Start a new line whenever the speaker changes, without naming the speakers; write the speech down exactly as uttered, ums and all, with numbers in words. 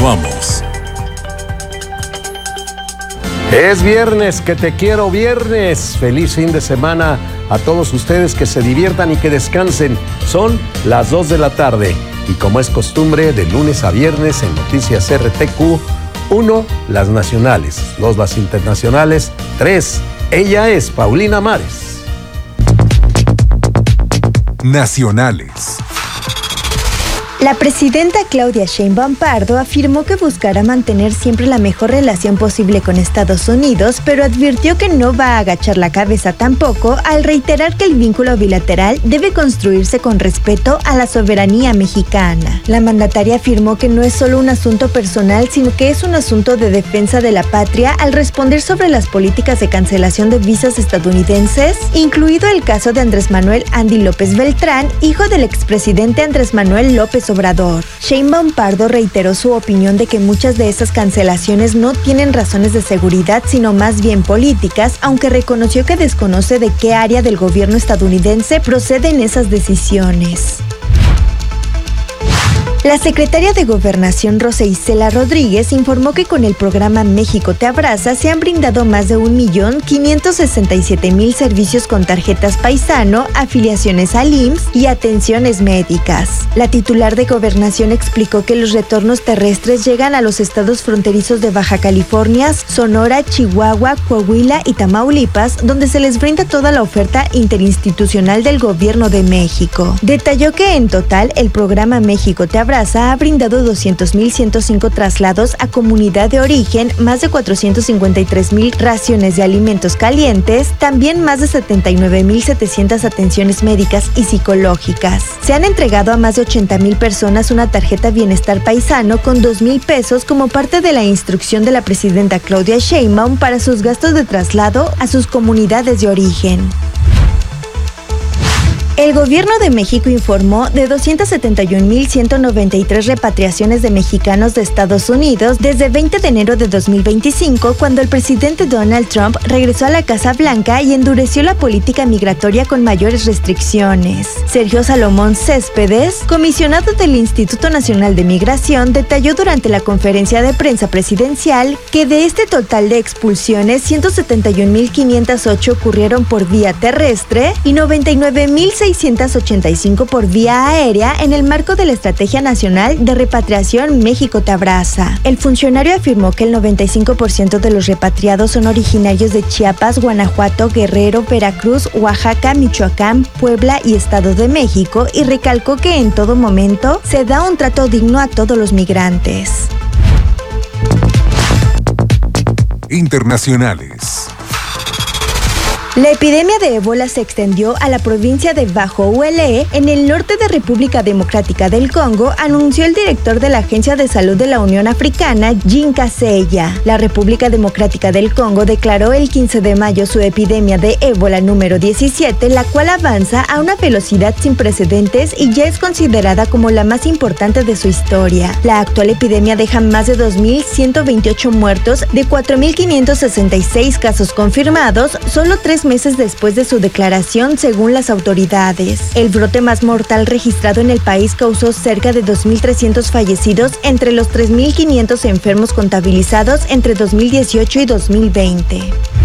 Continuamos.
Es viernes, que te quiero viernes. Feliz fin de semana a todos ustedes, que se diviertan y que descansen. Son las dos de la tarde y como es costumbre de lunes a viernes en Noticias R T Q, uno, las nacionales, dos, las internacionales, tres, ella es Paulina Mares.
Nacionales.
La presidenta Claudia Sheinbaum Pardo afirmó que buscará mantener siempre la mejor relación posible con Estados Unidos, pero advirtió que no va a agachar la cabeza tampoco al reiterar que el vínculo bilateral debe construirse con respeto a la soberanía mexicana. La mandataria afirmó que no es solo un asunto personal, sino que es un asunto de defensa de la patria al responder sobre las políticas de cancelación de visas estadounidenses, incluido el caso de Andrés Manuel Andy López Beltrán, hijo del expresidente Andrés Manuel López Obrador. Sheinbaum Pardo reiteró su opinión de que muchas de esas cancelaciones no tienen razones de seguridad, sino más bien políticas, aunque reconoció que desconoce de qué área del gobierno estadounidense proceden esas decisiones. La secretaria de Gobernación, Rosa Isela Rodríguez, informó que con el programa México Te Abraza se han brindado más de un millón quinientos sesenta y siete mil servicios con tarjetas paisano, afiliaciones al I M S S y atenciones médicas. La titular de Gobernación explicó que los retornos terrestres llegan a los estados fronterizos de Baja California, Sonora, Chihuahua, Coahuila y Tamaulipas, donde se les brinda toda la oferta interinstitucional del Gobierno de México. Detalló que en total el programa México Te Abraza ha brindado doscientos mil ciento cinco traslados a comunidad de origen, más de cuatrocientos cincuenta y tres mil raciones de alimentos calientes, también más de setenta y nueve mil setecientas atenciones médicas y psicológicas. Se han entregado a más de ochenta mil personas una tarjeta Bienestar Paisano con dos mil pesos como parte de la instrucción de la presidenta Claudia Sheinbaum para sus gastos de traslado a sus comunidades de origen. El Gobierno de México informó de doscientos setenta y un mil ciento noventa y tres repatriaciones de mexicanos de Estados Unidos desde veinte de enero de dos mil veinticinco, cuando el presidente Donald Trump regresó a la Casa Blanca y endureció la política migratoria con mayores restricciones. Sergio Salomón Céspedes, comisionado del Instituto Nacional de Migración, detalló durante la conferencia de prensa presidencial que de este total de expulsiones, ciento setenta y un mil quinientas ocho ocurrieron por vía terrestre y noventa y nueve mil seiscientos ochenta y cinco por vía aérea en el marco de la Estrategia Nacional de Repatriación México Te Abraza. El funcionario afirmó que el noventa y cinco por ciento de los repatriados son originarios de Chiapas, Guanajuato, Guerrero, Veracruz, Oaxaca, Michoacán, Puebla y Estado de México, y recalcó que en todo momento se da un trato digno a todos los migrantes.
Internacionales.
La epidemia de ébola se extendió a la provincia de Bajo Uele, en el norte de República Democrática del Congo, anunció el director de la Agencia de Salud de la Unión Africana, Jean Kaseya. La República Democrática del Congo declaró el quince de mayo su epidemia de ébola número diecisiete, la cual avanza a una velocidad sin precedentes y ya es considerada como la más importante de su historia. La actual epidemia deja más de dos mil ciento veintiocho muertos de cuatro mil quinientos sesenta y seis casos confirmados, solo tres meses después de su declaración, según las autoridades. El brote más mortal registrado en el país causó cerca de dos mil trescientos fallecidos entre los tres mil quinientos enfermos contabilizados entre dos mil dieciocho y dos mil veinte.